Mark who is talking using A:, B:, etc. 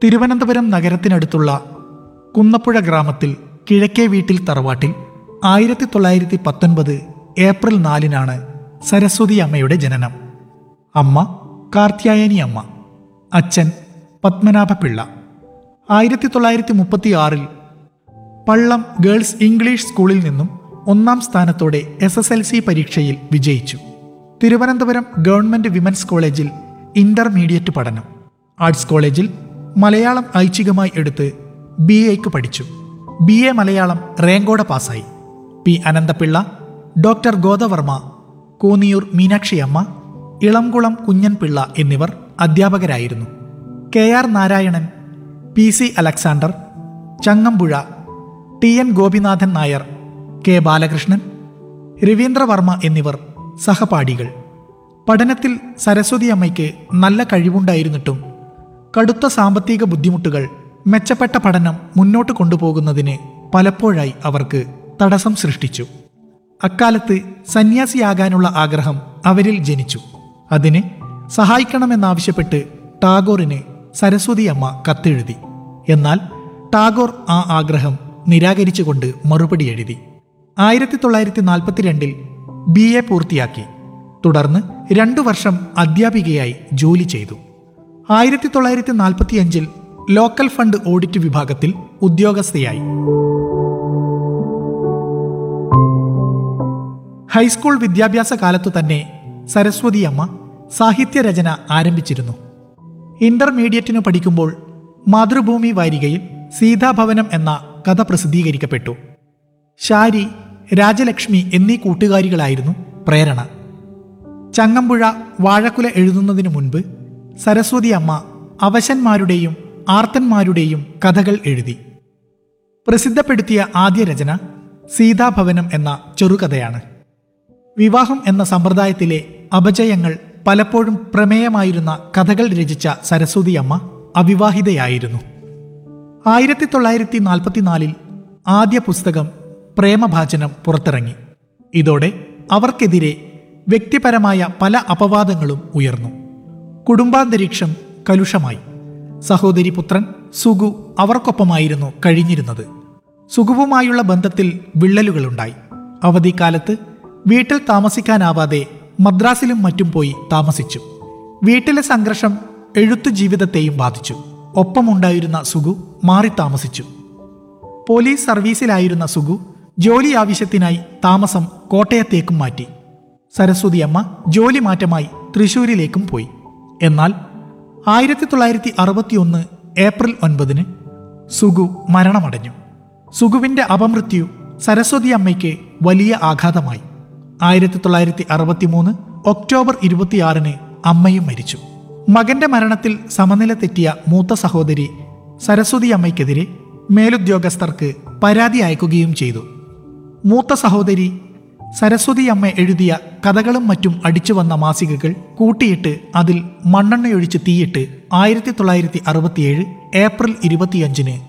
A: തിരുവനന്തപുരം നഗരത്തിനടുത്തുള്ള കുന്നപ്പുഴ ഗ്രാമത്തിൽ കിഴക്കേ വീട്ടിൽ തറവാട്ടിൽ 1919 ഏപ്രിൽ 4-നാണ് സരസ്വതി അമ്മയുടെ ജനനം. അമ്മ കാർത്യായനി അമ്മ, അച്ഛൻ പത്മനാഭപിള്ള. 1936 പള്ളം ഗേൾസ് ഇംഗ്ലീഷ് സ്കൂളിൽ നിന്നും 1-ാം സ്ഥാനത്തോടെ SSLC പരീക്ഷയിൽ വിജയിച്ചു. തിരുവനന്തപുരം ഗവൺമെന്റ് വിമൻസ് കോളേജിൽ ഇന്റർമീഡിയറ്റ് പഠനം. ആർട്സ് കോളേജിൽ മലയാളം ഐച്ഛികമായി എടുത്ത് BA പഠിച്ചു. BA മലയാളം റാങ്കോടെ പാസ്സായി. പി അനന്തപിള്ള, ഡോക്ടർ ഗോദവർമ്മ, കോന്നിയൂർ മീനാക്ഷിയമ്മ, ഇളംകുളം കുഞ്ഞൻപിള്ള എന്നിവർ അധ്യാപകരായിരുന്നു. KR Narayanan, PC Alexander, Changampuzha, TN Gopinathan Nair, K Balakrishnan, Ravindravarma എന്നിവർ സഹപാഠികൾ. പഠനത്തിൽ സരസ്വതി അമ്മയ്ക്ക് നല്ല കഴിവുണ്ടായിരുന്നിട്ടും കടുത്ത സാമ്പത്തിക ബുദ്ധിമുട്ടുകൾ മെച്ചപ്പെട്ട പഠനം മുന്നോട്ട് കൊണ്ടുപോകുന്നതിന് പലപ്പോഴായി അവർക്ക് തടസ്സം സൃഷ്ടിച്ചു. അക്കാലത്ത് സന്യാസിയാകാനുള്ള ആഗ്രഹം അവരിൽ ജനിച്ചു. അതിന് സഹായിക്കണമെന്നാവശ്യപ്പെട്ട് ടാഗോറിന് സരസ്വതി അമ്മ കത്തെഴുതി. എന്നാൽ ടാഗോർ ആ ആഗ്രഹം നിരാകരിച്ചുകൊണ്ട് മറുപടി എഴുതി. 1942 BA പൂർത്തിയാക്കി. തുടർന്ന് 2 വർഷം അധ്യാപികയായി ജോലി ചെയ്തു. 1945 ലോക്കൽ ഫണ്ട് ഓഡിറ്റ് വിഭാഗത്തിൽ ഉദ്യോഗസ്ഥയായി. ഹൈസ്കൂൾ വിദ്യാഭ്യാസ കാലത്തു തന്നെ സരസ്വതി അമ്മ സാഹിത്യരചന ആരംഭിച്ചിരുന്നു. ഇന്റർമീഡിയറ്റിനു പഠിക്കുമ്പോൾ മാതൃഭൂമി വാരികയിൽ സീതാഭവനം എന്ന കഥ പ്രസിദ്ധീകരിക്കപ്പെട്ടു. ശാരി, രാജലക്ഷ്മി എന്നീ കൂട്ടുകാരികളായിരുന്നു പ്രേരണ. ചങ്ങമ്പുഴ വാഴക്കുല എഴുതുന്നതിനു മുൻപ് സരസ്വതി അമ്മ അവശന്മാരുടെയും ആർത്തന്മാരുടെയും കഥകൾ എഴുതി. പ്രസിദ്ധപ്പെടുത്തിയ ആദ്യ രചന സീതാഭവനം എന്ന ചെറുകഥയാണ്. വിവാഹം എന്ന സമ്പ്രദായത്തിലെ അപജയങ്ങൾ പലപ്പോഴും പ്രമേയമായിരുന്ന കഥകൾ രചിച്ച സരസ്വതി അമ്മ അവിവാഹിതയായിരുന്നു. 1944 ആദ്യ പുസ്തകം പ്രേമഭാചനം പുറത്തിറങ്ങി. ഇതോടെ അവർക്കെതിരെ വ്യക്തിപരമായ പല അപവാദങ്ങളും ഉയർന്നു. കുടുംബാന്തരീക്ഷം കലുഷമായി. സഹോദരി പുത്രൻ സുഗു അവർക്കൊപ്പമായിരുന്നു കഴിഞ്ഞിരുന്നത്. സുഗുവുമായുള്ള ബന്ധത്തിൽ വിള്ളലുകളുണ്ടായി. അവധിക്കാലത്ത് വീട്ടിൽ താമസിക്കാനാവാതെ മദ്രാസിലും മറ്റും പോയി താമസിച്ചു. വീട്ടിലെ സംഘർഷം എഴുത്തു ജീവിതത്തെയും ബാധിച്ചു. ഒപ്പമുണ്ടായിരുന്ന സുഗു മാറി താമസിച്ചു. പോലീസ് സർവീസിലായിരുന്ന സുഗു ജോലി ആവശ്യത്തിനായി താമസം കോട്ടയത്തേക്കും മാറ്റി. സരസ്വതി അമ്മ ജോലി മാറ്റമായി തൃശൂരിലേക്കും പോയി. എന്നാൽ 1961 ഏപ്രിൽ 9 സുഗു മരണമടഞ്ഞു. സുഗുവിന്റെ അപമൃത്യു സരസ്വതി അമ്മയ്ക്ക് വലിയ ആഘാതമായി. 1963 ഒക്ടോബർ 26 അമ്മയും മരിച്ചു. മകന്റെ മരണത്തിൽ സമനില തെറ്റിയ മൂത്ത സഹോദരി സരസ്വതി അമ്മയ്ക്കെതിരെ മേലുദ്യോഗസ്ഥർക്ക് പരാതി അയക്കുകയും ചെയ്തു. മൂത്ത സഹോദരി സരസ്വതി അമ്മ എഴുതിയ കഥകളും മറ്റും അടിച്ചു വന്ന മാസികകൾ കൂട്ടിയിട്ട് അതിൽ മണ്ണെണ്ണയൊഴിച്ച് തീയിട്ട് 1967 ഏപ്രിൽ 25